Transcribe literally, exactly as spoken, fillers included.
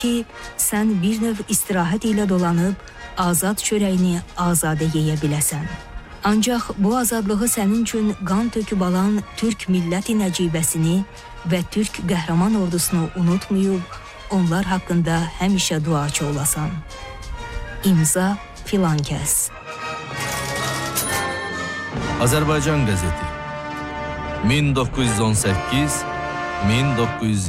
ki, sən bir növ istirahət ilə dolanıb, azad çörəyini azadə yeyə biləsən. Ancaq bu azadlığı sənin üçün qan töküb alan Türk milləti nəcibəsini və Türk qəhrəman ordusunu unutmayıb, onlar haqqında həmişə duaçı olasan. İmza filan kəs. Azərbaycan qəzeti min doqquz yüz on səkkiz min doqquz yüz